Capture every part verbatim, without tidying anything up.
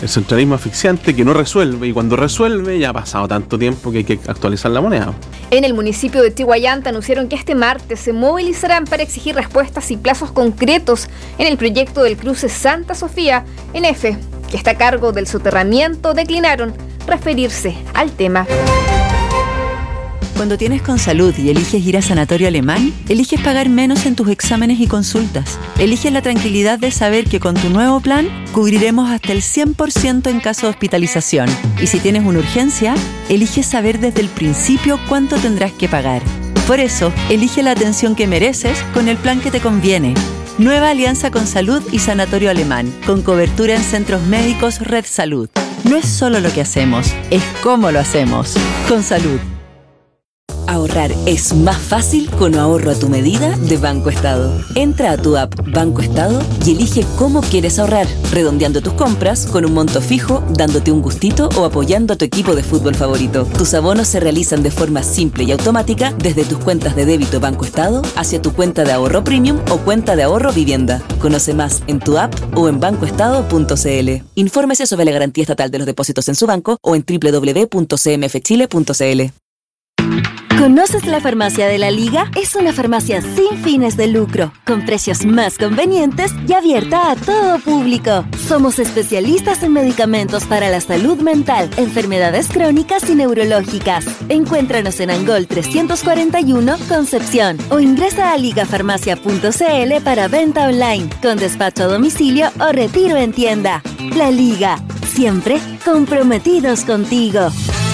El centralismo asfixiante que no resuelve, y cuando resuelve ya ha pasado tanto tiempo que hay que actualizar la moneda. En el municipio de Tihuayanta anunciaron que este martes se movilizarán para exigir respuestas y plazos concretos en el proyecto del cruce Santa Sofía en F, que está a cargo del soterramiento. Declinaron referirse al tema. Cuando tienes Consalud y eliges ir a Sanatorio Alemán, eliges pagar menos en tus exámenes y consultas. Eliges la tranquilidad de saber que con tu nuevo plan cubriremos hasta el cien por ciento en caso de hospitalización. Y si tienes una urgencia, eliges saber desde el principio cuánto tendrás que pagar. Por eso, elige la atención que mereces con el plan que te conviene. Nueva alianza Consalud y Sanatorio Alemán, con cobertura en centros médicos Red Salud. No es solo lo que hacemos, es cómo lo hacemos. Consalud. Ahorrar es más fácil con ahorro a tu medida de Banco Estado. Entra a tu app Banco Estado y elige cómo quieres ahorrar, redondeando tus compras con un monto fijo, dándote un gustito o apoyando a tu equipo de fútbol favorito. Tus abonos se realizan de forma simple y automática desde tus cuentas de débito Banco Estado hacia tu cuenta de ahorro premium o cuenta de ahorro vivienda. Conoce más en tu app o en banco estado punto c l. Infórmese sobre la garantía estatal de los depósitos en su banco o en doble u doble u doble u punto c m f chile punto c l. ¿Conoces la Farmacia de la Liga? Es una farmacia sin fines de lucro, con precios más convenientes y abierta a todo público. Somos especialistas en medicamentos para la salud mental, enfermedades crónicas y neurológicas. Encuéntranos en Angol trescientos cuarenta y uno, Concepción, o ingresa a ligafarmacia punto c l para venta online, con despacho a domicilio o retiro en tienda. La Liga, siempre comprometidos contigo.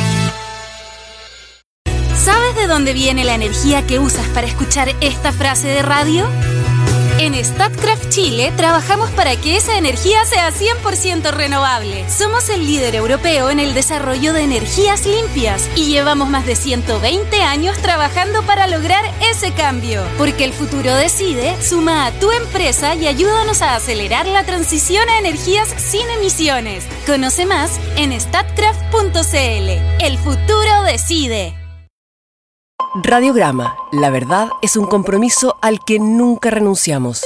¿Sabes de dónde viene la energía que usas para escuchar esta frase de radio? En Statkraft Chile trabajamos para que esa energía sea cien por ciento renovable. Somos el líder europeo en el desarrollo de energías limpias y llevamos más de ciento veinte años trabajando para lograr ese cambio. Porque el futuro decide, suma a tu empresa y ayúdanos a acelerar la transición a energías sin emisiones. Conoce más en statkraft punto c l. El futuro decide. Radiograma, la verdad es un compromiso al que nunca renunciamos.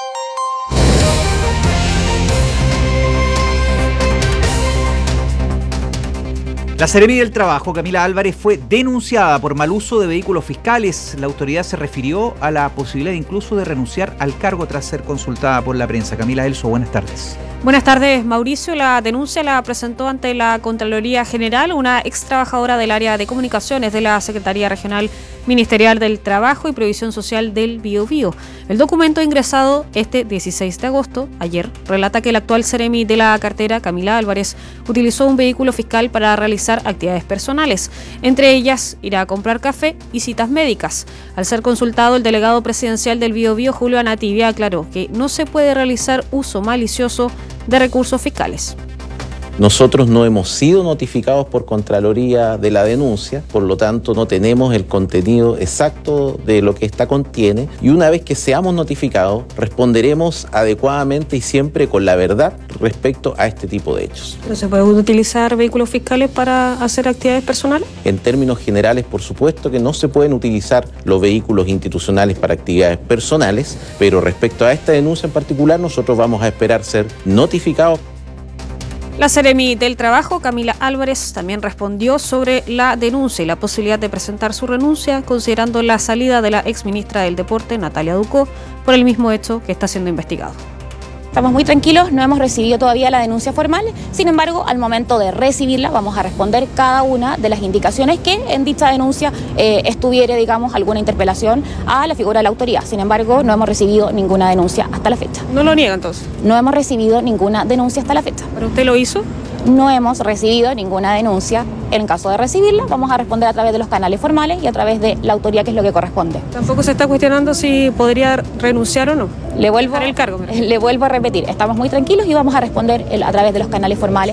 La Seremi del Trabajo, Camila Álvarez, fue denunciada por mal uso de vehículos fiscales. La autoridad se refirió a la posibilidad incluso de renunciar al cargo tras ser consultada por la prensa. Camila Elso, buenas tardes. Buenas tardes, Mauricio. La denuncia la presentó ante la Contraloría General una ex trabajadora del área de comunicaciones de la Secretaría Regional Ministerial del Trabajo y Previsión Social del Biobío. El documento ingresado este dieciséis de agosto, ayer, relata que el actual Seremi de la cartera, Camila Álvarez, utilizó un vehículo fiscal para realizar actividades personales, entre ellas ir a comprar café y citas médicas. Al ser consultado, el delegado presidencial del Biobío, Julio Anativia, aclaró que no se puede realizar uso malicioso de recursos fiscales. Nosotros no hemos sido notificados por Contraloría de la denuncia, por lo tanto no tenemos el contenido exacto de lo que esta contiene, y una vez que seamos notificados responderemos adecuadamente y siempre con la verdad respecto a este tipo de hechos. ¿No se puede utilizar vehículos fiscales para hacer actividades personales? En términos generales, por supuesto que no se pueden utilizar los vehículos institucionales para actividades personales, pero respecto a esta denuncia en particular nosotros vamos a esperar ser notificados. La Seremi del Trabajo, Camila Álvarez, también respondió sobre la denuncia y la posibilidad de presentar su renuncia, considerando la salida de la exministra del Deporte, Natalia Ducó, por el mismo hecho que está siendo investigado. Estamos muy tranquilos, no hemos recibido todavía la denuncia formal, sin embargo, al momento de recibirla vamos a responder cada una de las indicaciones que en dicha denuncia eh, estuviere, digamos, alguna interpelación a la figura de la autoridad. Sin embargo, no hemos recibido ninguna denuncia hasta la fecha. ¿No lo niega entonces? No hemos recibido ninguna denuncia hasta la fecha. ¿Pero usted lo hizo? No hemos recibido ninguna denuncia. En caso de recibirla, vamos a responder a través de los canales formales y a través de la autoría, que es lo que corresponde. ¿Tampoco se está cuestionando si podría renunciar o no? Le vuelvo, el cargo, le vuelvo a repetir, estamos muy tranquilos y vamos a responder a través de los canales formales.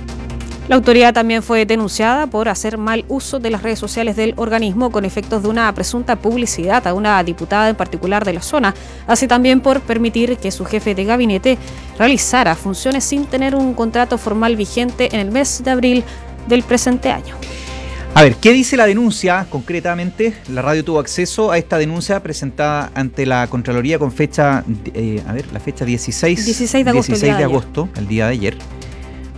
La autoridad también fue denunciada por hacer mal uso de las redes sociales del organismo con efectos de una presunta publicidad a una diputada en particular de la zona, así también por permitir que su jefe de gabinete realizara funciones sin tener un contrato formal vigente en el mes de abril del presente año. A ver, ¿qué dice la denuncia concretamente? La radio tuvo acceso a esta denuncia presentada ante la Contraloría con fecha, eh, a ver, la fecha dieciséis, dieciséis de agosto, dieciséis de agosto, el día de ayer.